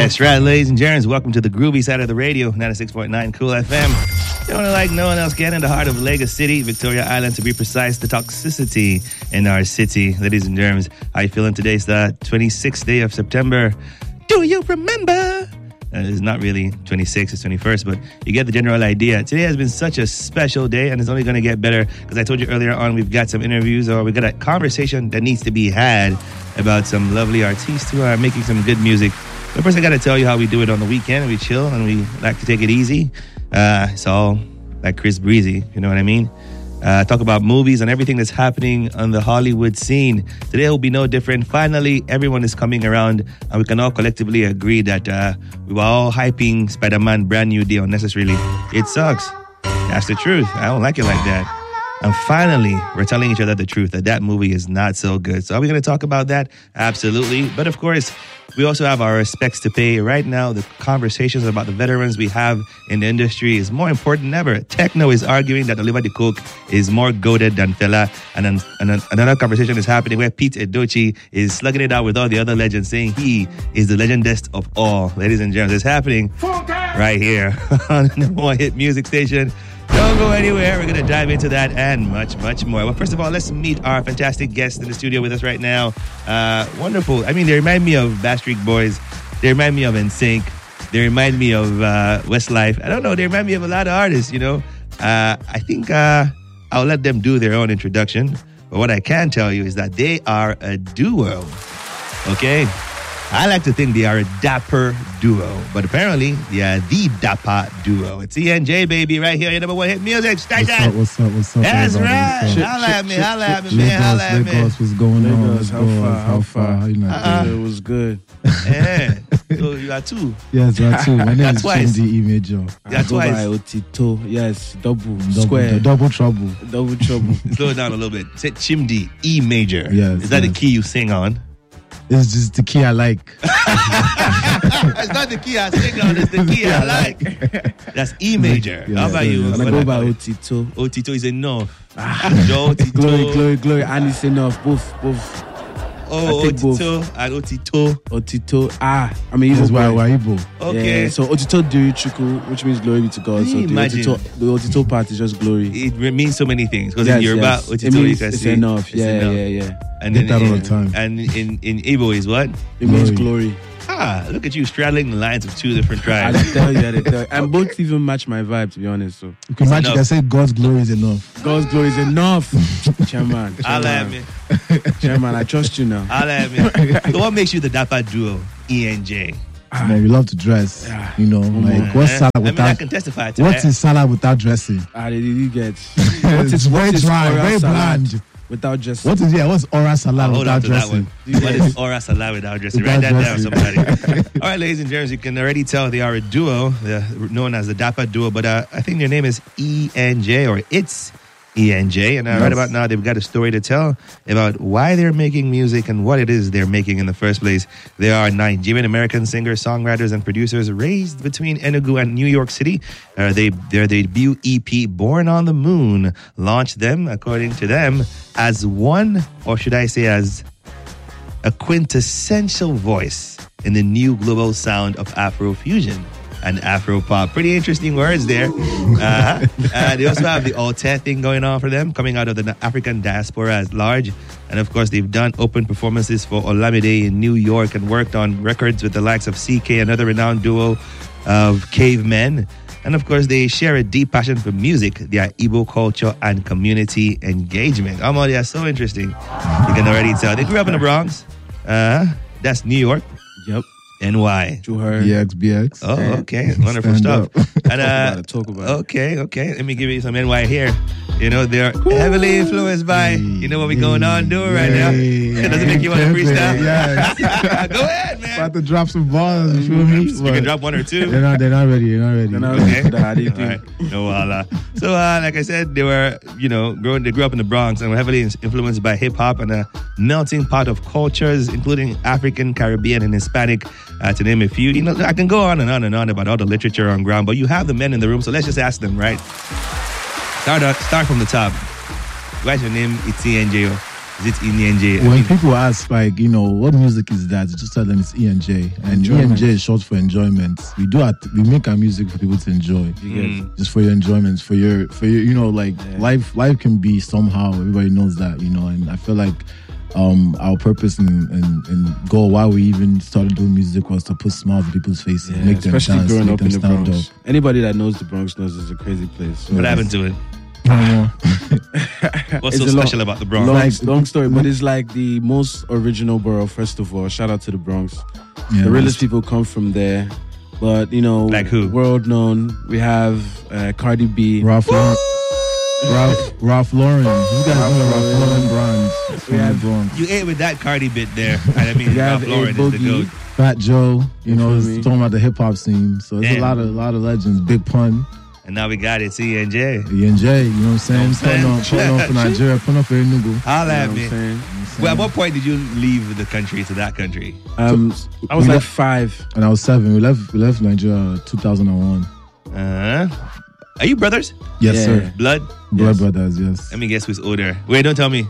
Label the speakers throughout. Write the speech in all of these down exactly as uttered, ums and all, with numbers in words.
Speaker 1: That's right, ladies and gents. Welcome to the groovy side of the radio, ninety-six point nine Cool F M. Doing it like no one else can in the heart of Lagos City, Victoria Island to be precise, the toxicity in our city. Ladies and germs, how you feeling today? It's the twenty-sixth day of September. Do you remember? Uh, it's not really twenty-sixth, it's twenty-first, but you get the general idea. Today has been such a special day, and it's only going to get better because I told you earlier on we've got some interviews or we've got a conversation that needs to be had about some lovely artists who are making some good music. But first, I got to tell you how we do it on the weekend. We chill and we like to take it easy. Uh, it's all like Chris Breezy, you know what I mean? Uh, talk about movies and everything that's happening on the Hollywood scene. Today will be no different. Finally, everyone is coming around and we can all collectively agree that uh, we were all hyping Spider-Man Brand New Day unnecessarily. It sucks. That's the truth. I don't like it like that. And finally, we're telling each other the truth that that movie is not so good. So are we going to talk about that? Absolutely. But of course, we also have our respects to pay. Right now, the conversations about the veterans we have in the industry is more important than ever. Techno is arguing that Oliver De Cook is more goated than Fela. And, then, and then another conversation is happening where Pete Edochie is slugging it out with all the other legends, saying he is the legendest of all. Ladies and gentlemen, it's happening right here on the number one hit music station. Don't go anywhere. We're going to dive into that and much, much more. Well, first of all, let's meet our fantastic guest in the studio with us right now. Uh, wonderful. I mean, they remind me of Backstreet Boys. They remind me of N Sync. They remind me of uh, Westlife. I don't know. They remind me of a lot of artists, you know. Uh, I think uh, I'll let them do their own introduction. But what I can tell you is that they are a duo. Okay? I like to think they are a dapper duo, but apparently they are the dapper duo. It's E N J, baby, right here. Your number one hit music. Start that.
Speaker 2: What's up, what's up,
Speaker 1: That's
Speaker 2: everybody?
Speaker 1: right. Holla at me, holla at me, man, holla at me.
Speaker 2: Lagos, what's going on?
Speaker 3: Lagos,
Speaker 2: Let's
Speaker 3: how
Speaker 2: go.
Speaker 3: far,
Speaker 2: How far? How you not
Speaker 1: Uh-uh.
Speaker 2: doing?
Speaker 3: It was good.
Speaker 1: Yeah. So you got two.
Speaker 2: Yes, that too. My name
Speaker 1: That's
Speaker 2: is
Speaker 1: twice.
Speaker 2: Chimdi E Major.
Speaker 1: Yeah,
Speaker 3: I go by
Speaker 1: twice.
Speaker 3: Otito. Yes, double,
Speaker 2: Double,
Speaker 3: square,
Speaker 2: double trouble.
Speaker 3: double trouble.
Speaker 1: Slow it down a little bit. Say Chimdi, E major.
Speaker 2: Yes,
Speaker 1: Is that
Speaker 2: yes.
Speaker 1: the key you sing on?
Speaker 2: It's just the key I like.
Speaker 1: It's not the key I sing on, it's the key I like. That's E major.
Speaker 2: Yeah,
Speaker 1: How about
Speaker 2: yeah,
Speaker 1: you?
Speaker 2: yeah.
Speaker 3: And I go by Otito.
Speaker 1: Otito is enough. Joe, Otito.
Speaker 3: Glory, glory, glory. And it's enough. Both, both.
Speaker 1: Oh,
Speaker 3: I take both.
Speaker 1: Otito and Otito.
Speaker 3: Otito. Ah, I mean,
Speaker 2: That's
Speaker 3: Igbo
Speaker 2: why
Speaker 3: boy.
Speaker 2: we're Igbo.
Speaker 1: Okay.
Speaker 3: Yeah, so Otito Dirichuku, which means glory be to God. So the
Speaker 1: Imagine.
Speaker 3: Otito, the Otito part is just glory.
Speaker 1: It re- means so many things because
Speaker 3: Yes,
Speaker 1: in Yoruba,
Speaker 3: yes.
Speaker 1: Otito
Speaker 3: It means
Speaker 1: you can
Speaker 3: it's
Speaker 1: say
Speaker 3: enough.
Speaker 1: it's
Speaker 3: Yeah,
Speaker 1: enough.
Speaker 3: yeah, yeah.
Speaker 1: And
Speaker 2: Get
Speaker 1: then
Speaker 2: that all
Speaker 1: in,
Speaker 2: the time.
Speaker 1: And in in Igbo is what?
Speaker 3: It means
Speaker 2: Glory.
Speaker 3: glory.
Speaker 1: Ah, look at you straddling the lines of two different
Speaker 3: I
Speaker 1: tribes.
Speaker 3: tell you, I tell you. And both even match my vibe, to be honest. So
Speaker 2: You can imagine,
Speaker 1: enough.
Speaker 2: you can say God's glory is enough.
Speaker 3: God's glory is enough. Chairman,
Speaker 1: Holla at
Speaker 3: chairman,
Speaker 1: me.
Speaker 3: chairman, I trust you now.
Speaker 1: Holla at me. So what makes you the dapper duo, E N J?
Speaker 2: You know, we love to dress.
Speaker 3: Yeah.
Speaker 2: You know, like what's
Speaker 1: Eh?
Speaker 2: salad
Speaker 1: I mean, I
Speaker 2: without
Speaker 1: can testify to
Speaker 2: what
Speaker 1: that.
Speaker 2: is salad without dressing?
Speaker 3: Ah, did you get?
Speaker 2: It's very dry,
Speaker 3: oral
Speaker 2: very
Speaker 3: salad
Speaker 2: bland.
Speaker 3: Without just
Speaker 2: What is yeah? What's oral salad
Speaker 1: Hold on
Speaker 2: without
Speaker 1: to that
Speaker 2: dressing?
Speaker 1: one. What is Ora Salah without dressing?
Speaker 2: Without
Speaker 1: Write that down,
Speaker 2: dressing.
Speaker 1: somebody. All right, ladies and gentlemen, you can already tell they are a duo, they're known as the Dapper Duo, but uh, I think their name is E N J, or it's E N J. And uh,
Speaker 2: Yes.
Speaker 1: right about now, they've got a story to tell about why they're making music and what it is they're making in the first place. They are Nigerian-American singers, songwriters, and producers raised between Enugu and New York City. Uh, they, their debut E P, Born on the Moon, launched them, according to them, as one, or should I say as a quintessential voice in the new global sound of Afrofusion and Afropop. Pretty interesting words there. Uh-huh. Uh, they also have the Altair thing going on for them, coming out of the African diaspora at large. And of course, they've done open performances for Olamide in New York and worked on records with the likes of C K, another renowned duo of Cavemen. And of course, they share a deep passion for music, their Igbo culture, and community engagement. Oh, they are so interesting. You can already tell. They grew up in the Bronx. Uh, that's New York.
Speaker 3: Yep.
Speaker 1: N Y.
Speaker 3: You heard.
Speaker 2: B X B X.
Speaker 1: Oh, okay. Wonderful
Speaker 2: Stand
Speaker 1: stuff. And, uh,
Speaker 3: Talk about it, talk about it.
Speaker 1: okay, okay. Let me give you some N Y here. You know, they're heavily influenced by, you know what we're going on doing right now. It doesn't make you want to freestyle.
Speaker 2: Yes.
Speaker 1: Go ahead, man.
Speaker 2: About to drop some balls. You feel me?
Speaker 1: You can drop one or two.
Speaker 2: They're not. They're not ready. They're not ready.
Speaker 3: They're not
Speaker 1: Okay.
Speaker 3: Nah, they
Speaker 1: All
Speaker 3: do.
Speaker 1: right. No, uh, so uh, like I said, they were, you know, growing. They grew up in the Bronx and were heavily influenced by hip hop and a melting pot of cultures, including African, Caribbean, and Hispanic, uh, to name a few. You know, I can go on and on and on about all the literature on ground, but you have the men in the room, so let's just ask them, right? Start uh, start from the top. What's your name? It's E N J O. Is it E N J? I
Speaker 2: When
Speaker 1: mean,
Speaker 2: people ask, like, you know, what music is that? Just tell them it's E N J. And
Speaker 3: Enjoyment.
Speaker 2: E N J is short for enjoyment. We do our, we make our music for people to enjoy.
Speaker 3: You get
Speaker 1: Mm.
Speaker 2: Just for your enjoyment, for your, for your, you know, like
Speaker 3: Yeah.
Speaker 2: life, life can be somehow. Everybody knows that, you know. And I feel like um, our purpose and, and, and goal, why we even started doing music, was to put smiles on people's faces,
Speaker 3: Yeah,
Speaker 2: make them
Speaker 3: especially
Speaker 2: dance,
Speaker 3: growing
Speaker 2: make
Speaker 3: up
Speaker 2: them
Speaker 3: in the
Speaker 2: stand
Speaker 3: Bronx.
Speaker 2: up.
Speaker 3: Anybody that knows the Bronx knows it's a crazy place. So
Speaker 1: what happened to it?
Speaker 2: No more.
Speaker 1: What's
Speaker 3: It's
Speaker 1: so
Speaker 3: a lot-
Speaker 1: special about the Bronx?
Speaker 3: Long,
Speaker 2: Like-
Speaker 3: long story, but it's like the most original borough. First of all, shout out to the Bronx.
Speaker 2: Yeah,
Speaker 3: The realest people come from there. But you know,
Speaker 1: Like who?
Speaker 3: World known. We have uh, Cardi B.
Speaker 2: Ralph Lauren. Ralph, Ralph Lauren. You guys know Ralph
Speaker 3: Lauren.
Speaker 2: Lauren brands from
Speaker 3: We
Speaker 2: the
Speaker 3: have-
Speaker 2: Bronx.
Speaker 1: You ate with that Cardi bit there. And I mean,
Speaker 3: We have
Speaker 1: Ralph Lauren
Speaker 3: A
Speaker 1: is the
Speaker 3: Boogie.
Speaker 1: goat.
Speaker 2: Fat Joe, you
Speaker 3: You
Speaker 2: know,
Speaker 3: feel
Speaker 2: it's
Speaker 3: me?
Speaker 2: talking about the hip hop scene. So there's
Speaker 1: Damn.
Speaker 2: a lot of a lot of legends. Big Pun,
Speaker 1: And now we got it, E N J.
Speaker 2: E N J, you know what I'm saying?
Speaker 1: Know what I'm
Speaker 2: Putting on,
Speaker 1: saying?
Speaker 2: putting on for Nigeria, putting on for Enugu.
Speaker 1: Holla
Speaker 3: You know
Speaker 1: at
Speaker 3: what I'm
Speaker 1: me.
Speaker 3: saying?
Speaker 1: Well, at what point did you leave the country to that country?
Speaker 3: Um, I was
Speaker 2: we
Speaker 3: like
Speaker 2: left-
Speaker 3: five.
Speaker 2: And I was seven. We left we left Nigeria two thousand one.
Speaker 1: Uh, are you brothers?
Speaker 2: Yes,
Speaker 3: Yeah.
Speaker 2: sir.
Speaker 1: Blood?
Speaker 2: Blood
Speaker 3: Yes.
Speaker 2: brothers, yes.
Speaker 1: Let me guess who's older. Wait, don't tell me.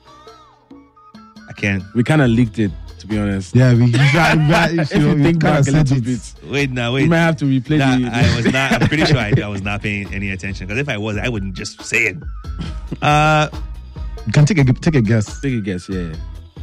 Speaker 1: I can't.
Speaker 3: We kind of leaked it, to be honest.
Speaker 2: Yeah, we, we, got- we, got-
Speaker 3: If you
Speaker 2: we
Speaker 3: think
Speaker 2: kinda
Speaker 3: back a
Speaker 2: said
Speaker 3: little
Speaker 2: it.
Speaker 3: bit,
Speaker 1: Wait, now,
Speaker 3: we
Speaker 1: wait.
Speaker 3: might have to replay
Speaker 1: Nah,
Speaker 3: the.
Speaker 1: I was not. I'm pretty sure I, I was not paying any attention. Because if I was, I wouldn't just say it. Uh,
Speaker 2: You can take a take a guess.
Speaker 3: Take a guess, yeah.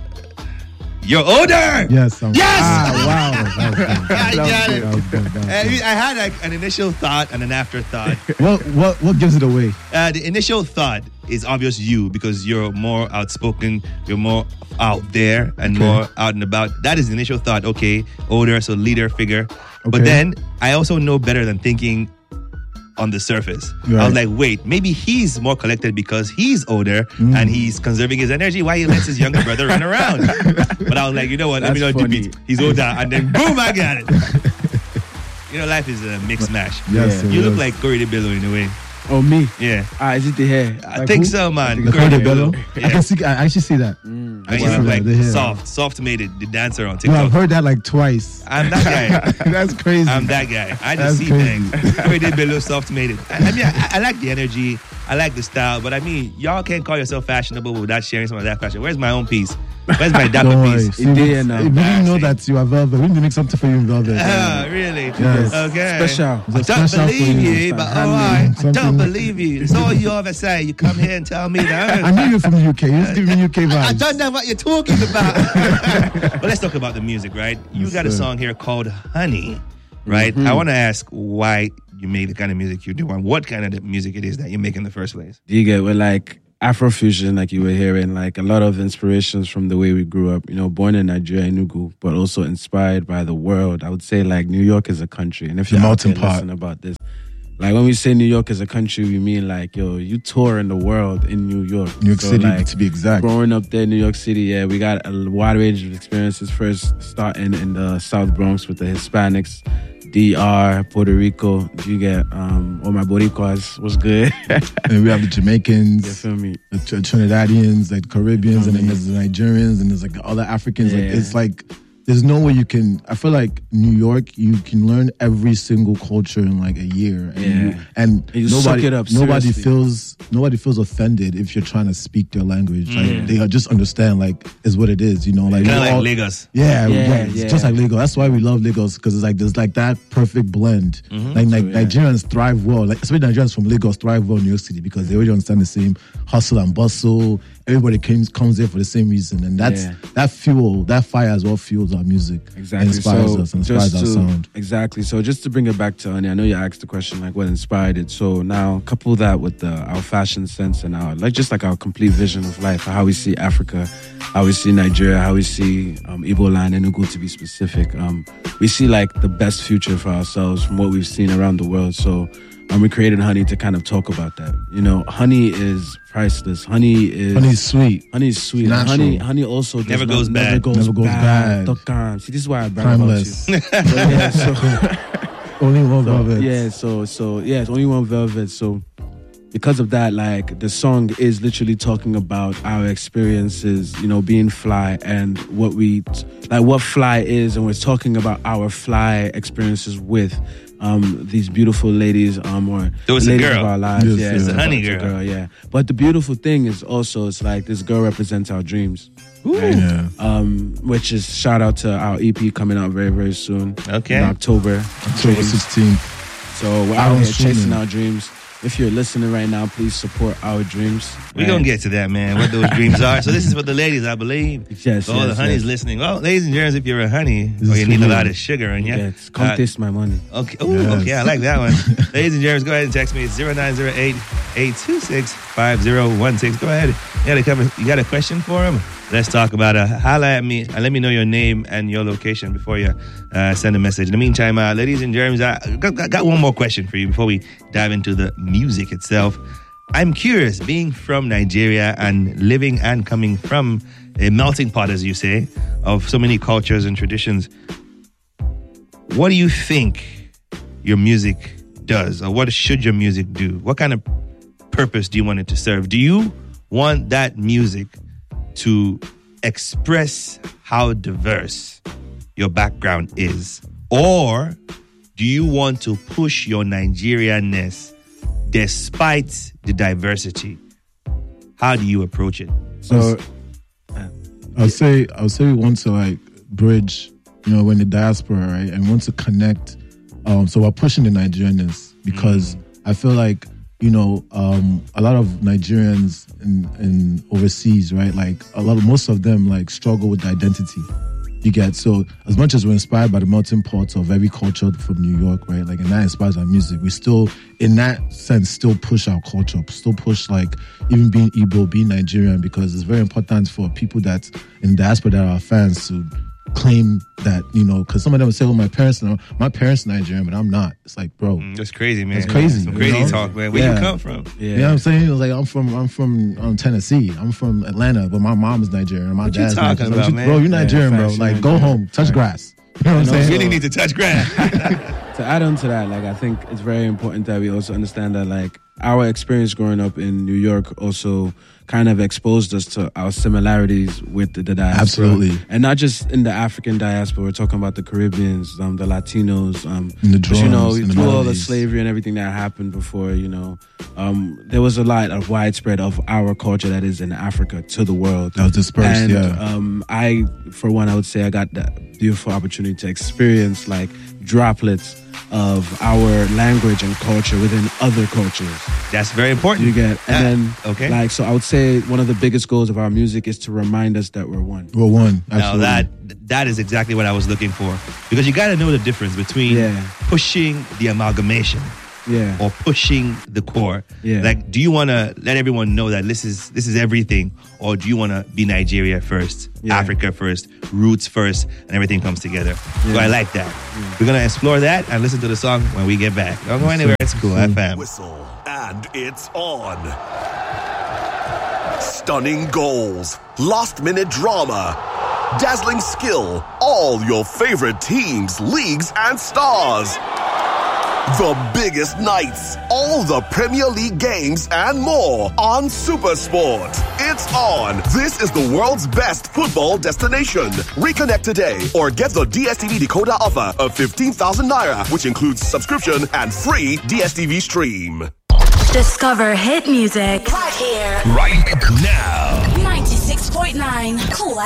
Speaker 1: you're older.
Speaker 2: Yes. I'm,
Speaker 1: Yes!
Speaker 2: Ah, wow. That was good.
Speaker 1: I got it.
Speaker 2: That was good. That was
Speaker 1: Uh,
Speaker 2: good.
Speaker 1: I had like an initial thought and an afterthought.
Speaker 2: What what what gives it away?
Speaker 1: Uh, the initial thought is obvious you because you're more outspoken, you're more out there and
Speaker 2: Okay.
Speaker 1: more out and about. That is the initial thought. Okay, older, so leader figure. But
Speaker 2: Okay.
Speaker 1: then I also know better than thinking on the surface. I
Speaker 2: Right.
Speaker 1: was like, wait, maybe he's more collected because he's older
Speaker 2: Mm.
Speaker 1: and he's conserving his energy while he lets his younger brother run around. But I was like, you know what? Let me
Speaker 3: That's
Speaker 1: not
Speaker 3: funny.
Speaker 1: debate. He's older, and then boom, I got it. You know, life is a mixed mash.
Speaker 2: Yes,
Speaker 3: Yeah.
Speaker 2: it
Speaker 1: You look
Speaker 2: was.
Speaker 1: like Corey DeBello in a way.
Speaker 3: Oh, me.
Speaker 1: Yeah.
Speaker 3: Ah, is it the hair?
Speaker 1: I
Speaker 2: Like
Speaker 1: think
Speaker 2: who?
Speaker 1: so, man.
Speaker 2: The
Speaker 1: Corey
Speaker 2: Corey Bello. I
Speaker 1: Yeah.
Speaker 2: can see. I actually see that.
Speaker 3: Mm.
Speaker 1: I mean,
Speaker 2: Wow.
Speaker 1: you look like
Speaker 2: The hair.
Speaker 1: soft, soft made it, the dancer on
Speaker 2: No,
Speaker 1: TikTok.
Speaker 2: I've heard that like twice.
Speaker 1: I'm that guy.
Speaker 2: That's crazy.
Speaker 1: I'm that guy. I
Speaker 2: That's
Speaker 1: just see
Speaker 2: crazy.
Speaker 1: things. Corey DeBello soft made it. I, I mean, I, I like the energy. I like the style. But I mean, y'all can't call yourself fashionable without sharing some of that fashion. Where's my own piece? Where's my dapper
Speaker 2: Don't worry.
Speaker 1: piece?
Speaker 2: See,
Speaker 3: It
Speaker 2: we,
Speaker 3: did now.
Speaker 2: we didn't know
Speaker 1: Ah, see.
Speaker 2: that you are velvet. We need to make something for you in velvet.
Speaker 1: Ah, really?
Speaker 2: Yes.
Speaker 1: Okay.
Speaker 3: Special.
Speaker 2: It's
Speaker 1: I
Speaker 2: a
Speaker 1: don't
Speaker 2: special for
Speaker 1: believe
Speaker 2: you.
Speaker 1: you, but
Speaker 3: Start
Speaker 1: all right.
Speaker 3: handling
Speaker 1: I don't
Speaker 2: something.
Speaker 1: believe you. It's all you ever say. You come here and tell me that.
Speaker 2: I knew you're from the U K. You're just giving me U K vibes.
Speaker 1: I don't know what you're talking about. But let's talk about the music, right? You
Speaker 2: Yes,
Speaker 1: got a
Speaker 2: sir.
Speaker 1: song here called Honey, right? I want to ask why you made the kind of music you do and what kind of the music it is that you make in the first place.
Speaker 3: Do you get with like Afrofusion, like you were hearing, like a lot of inspirations from the way we grew up, you know, born in Nigeria, Enugu, but also inspired by the world. I would say like New York is a country. And if
Speaker 2: The
Speaker 3: you're out
Speaker 2: melting
Speaker 3: there
Speaker 2: pot.
Speaker 3: listening about this, like when we say New York is a country, we mean like, yo, you tour in the world in New York.
Speaker 2: New York
Speaker 3: So,
Speaker 2: City,
Speaker 3: like,
Speaker 2: to be exact.
Speaker 3: growing up there in New York City, yeah, we got a wide range of experiences. First, starting in the South Bronx with the Hispanics, D R, Puerto Rico. You get um, all my Boricuas was good.
Speaker 2: And we have the Jamaicans,
Speaker 3: You feel me?
Speaker 2: the Tr- Trinidadians, like Caribbeans, and then there's the Nigerians, and there's like the other Africans. Like
Speaker 3: Yeah.
Speaker 2: it's like there's no way you can. I feel like New York, you can learn every single culture in like a year, and,
Speaker 3: Yeah.
Speaker 2: you, and
Speaker 3: You
Speaker 2: nobody,
Speaker 3: suck it up,
Speaker 2: nobody
Speaker 3: seriously.
Speaker 2: feels nobody feels offended if you're trying to speak their language.
Speaker 3: Yeah.
Speaker 2: Like they just understand, like is what it is, you know. Like
Speaker 1: Kind of
Speaker 2: we're
Speaker 1: like
Speaker 2: all-
Speaker 1: Lagos.
Speaker 2: Yeah,
Speaker 3: Yeah,
Speaker 2: yeah, it's
Speaker 3: yeah.
Speaker 2: just like Lagos. That's why we love Lagos because it's like there's like that perfect blend. Like, like
Speaker 3: yeah.
Speaker 2: Nigerians thrive well, like especially Nigerians from Lagos thrive well in New York City because they already understand the same hustle and bustle. Everybody comes comes there for the same reason, and that's
Speaker 3: Yeah.
Speaker 2: that fuel, that fire as well fuels our music.
Speaker 3: Exactly.
Speaker 2: and inspires
Speaker 3: so
Speaker 2: us, and inspires
Speaker 3: just
Speaker 2: our
Speaker 3: to,
Speaker 2: sound.
Speaker 3: Exactly. So just to bring it back to Honey, I know you asked the question like what inspired it. So now couple that with the, our fashion sense and our like just like our complete vision of life, how we see Africa, how we see Nigeria, how we see um, Igbo land and Enugu to be specific. Um, we see like the best future for ourselves from what we've seen around the world. So um, we created Honey to kind of talk about that. You know, honey is priceless. Honey is
Speaker 2: Honey's sweet.
Speaker 3: Honey is sweet.
Speaker 2: Natural.
Speaker 3: Honey, honey also does
Speaker 1: Never
Speaker 3: not-
Speaker 1: goes
Speaker 3: never
Speaker 1: bad.
Speaker 3: Goes
Speaker 2: Never goes bad.
Speaker 3: Dokkan. See, this is why I brag
Speaker 2: Timeless.
Speaker 3: about you. But yeah, so,
Speaker 2: Only one
Speaker 3: so,
Speaker 2: velvet.
Speaker 3: yeah, so so yeah, it's only one velvet. So because of that, like the song is literally talking about our experiences, you know, being fly and what we, like what fly is, and we're talking about our fly experiences with um, these beautiful ladies, um, or
Speaker 1: There was a
Speaker 3: ladies
Speaker 1: girl.
Speaker 3: of our lives.
Speaker 2: Yes,
Speaker 3: yeah,
Speaker 2: yes.
Speaker 3: it's
Speaker 1: a honey
Speaker 3: it's
Speaker 1: girl.
Speaker 3: Yeah, but the beautiful thing is also, it's like this girl represents our dreams. Right?
Speaker 2: Yeah.
Speaker 3: Um, which is shout out to our E P coming out very, very soon.
Speaker 1: Okay.
Speaker 3: In October.
Speaker 2: October
Speaker 3: Dreams.
Speaker 2: sixteenth.
Speaker 3: So we're
Speaker 2: I
Speaker 3: out here
Speaker 2: was
Speaker 3: chasing
Speaker 2: streaming.
Speaker 3: our dreams. If you're listening right now, please support our dreams.
Speaker 1: We're going to get to that, man, what those dreams are. So this is for the ladies, I believe.
Speaker 3: Yes,
Speaker 1: For all
Speaker 3: yes,
Speaker 1: the honeys
Speaker 3: yes.
Speaker 1: listening. Well, ladies and gents, if you're a honey,
Speaker 2: This
Speaker 1: or
Speaker 2: is
Speaker 1: you
Speaker 2: for
Speaker 1: need a
Speaker 2: you.
Speaker 1: lot of sugar in you.
Speaker 3: Yes, come
Speaker 1: uh,
Speaker 3: taste my money.
Speaker 1: Okay. Ooh,
Speaker 2: Yes.
Speaker 1: okay, I like that one. Ladies and gents, go ahead and text me. It's zero nine zero eight, eight two six, five zero one six. Go ahead. You got a, cover, you got a question for him? Let's talk about it. Holla at me and let me know your name and your location before you uh, send a message. In the meantime, uh, ladies and germs, I got, got, got one more question for you before we dive into the music itself. I'm curious, being from Nigeria and living and coming from a melting pot, as you say, of so many cultures and traditions, what do you think your music does, or what should your music do? What kind of purpose do you want it to serve? Do you want that music to express how diverse your background is? Or do you want to push your Nigerianness despite the diversity? How do you approach it?
Speaker 3: So,
Speaker 2: I'll say I'll say we want to like bridge, you know, we're in the diaspora, right? And we want to connect. Um, so we're pushing the Nigerianness because mm. I feel like, you know, um, a lot of Nigerians in, in overseas, right? Like a lot of most of them like struggle with identity. You get, so as much as we're inspired by the melting pots of every culture from New York, right? Like, and that inspires our music. We still, in that sense, still push our culture, still push like even being Igbo, being Nigerian, because it's very important for people that in diaspora that are our fans to claim that, you know, because some of them will say, well, my parents, my parents are Nigerian, but I'm not. It's like, bro,
Speaker 1: Mm, that's crazy, man.
Speaker 2: It's crazy,
Speaker 1: Some
Speaker 2: you
Speaker 1: crazy
Speaker 2: know?
Speaker 1: talk, man. Where
Speaker 2: Yeah.
Speaker 1: you come from?
Speaker 3: yeah.
Speaker 2: you know what I'm saying? It was like, I'm from, I'm from um, Tennessee. I'm from Atlanta, but my mom is Nigerian. My
Speaker 1: What you
Speaker 2: dad's
Speaker 1: talking
Speaker 2: Nigerian.
Speaker 1: about,
Speaker 2: You-
Speaker 1: man?
Speaker 2: Bro, you're
Speaker 3: Yeah,
Speaker 2: Nigerian, bro.
Speaker 3: facts,
Speaker 2: Like,
Speaker 3: you're
Speaker 2: go
Speaker 3: Nigerian.
Speaker 2: home, touch
Speaker 3: Right.
Speaker 2: grass. You know what I'm
Speaker 3: And
Speaker 2: saying?
Speaker 3: also-
Speaker 1: Really need to touch grass.
Speaker 3: To add on to that, like I think it's very important that we also understand that like our experience growing up in New York also kind of exposed us to our similarities with the, the diaspora.
Speaker 2: Absolutely.
Speaker 3: And not just in the African diaspora, we're talking about the Caribbeans, um, the Latinos, um,
Speaker 2: And the
Speaker 3: 'cause, you know,
Speaker 2: drums and the
Speaker 3: through all the
Speaker 2: melodies.
Speaker 3: slavery and everything that happened before, you know, um, there was a lot of widespread of our culture that is in Africa to the world.
Speaker 2: That was dispersed,
Speaker 3: And,
Speaker 2: yeah.
Speaker 3: um, I, for one, I would say I got that beautiful opportunity to experience like droplets of our language and culture within other cultures.
Speaker 1: That's very important.
Speaker 3: You get, and
Speaker 1: Uh,
Speaker 3: then,
Speaker 1: okay.
Speaker 3: like, so I would say one of the biggest goals of our music is to remind us that we're one.
Speaker 2: We're one.
Speaker 1: Now
Speaker 2: Absolutely.
Speaker 1: that that is exactly what I was looking for, because you got to know the difference between
Speaker 3: Yeah.
Speaker 1: pushing the amalgamation
Speaker 3: Yeah.
Speaker 1: or pushing the core.
Speaker 3: Yeah.
Speaker 1: Like, do you want to let everyone know that this is this is everything, or do you want to be Nigeria first,
Speaker 3: Yeah.
Speaker 1: Africa first, roots first, and everything comes together? So
Speaker 3: Yeah.
Speaker 1: I like that. We're gonna explore that and listen to the song when we get back. Don't go anywhere. It's cool. F M.
Speaker 4: Whistle, and it's on. Stunning goals, last minute drama, dazzling skill, all your favorite teams, leagues, and stars. The biggest nights, all the Premier League games, and more on SuperSport. It's on. This is the world's best football destination. Reconnect today or get the D S T V decoder offer of fifteen thousand naira, which includes subscription and free D S T V stream.
Speaker 5: Discover hit music
Speaker 6: Right here.
Speaker 4: Right now.
Speaker 6: ninety-six point nine Cool